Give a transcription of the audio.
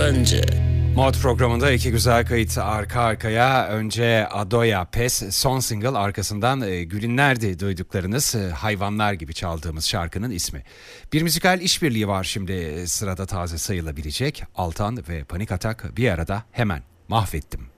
Sabancı. Mod programında iki güzel kayıt arka arkaya. Önce Adoya Pes son single, arkasından Gülinler'di duyduklarınız hayvanlar gibi çaldığımız şarkının ismi. Bir müzikal işbirliği var şimdi sırada, taze sayılabilecek. Altan ve Panik Atak bir arada, hemen mahvettim.